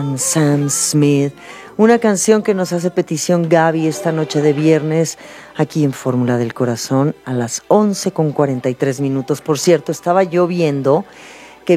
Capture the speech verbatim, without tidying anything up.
Sam Smith, una canción que nos hace petición Gaby esta noche de viernes aquí en Fórmula del Corazón a las once con cuarenta y tres minutos. Por cierto, estaba yo viendo